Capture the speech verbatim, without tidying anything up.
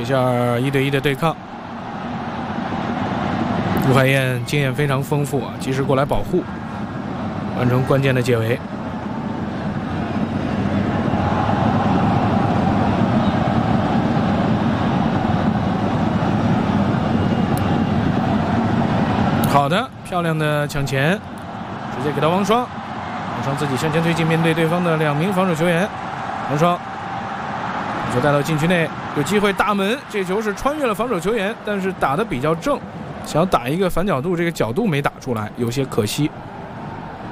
这下一对一的对抗，吴海燕经验非常丰富啊，及时过来保护，完成关键的解围。好的，漂亮的抢前，直接给到王霜，王霜自己向前推进，面对对方的两名防守球员，王霜球带到禁区内，有机会大门，这球是穿越了防守球员，但是打得比较正，想要打一个反角度，这个角度没打出来，有些可惜。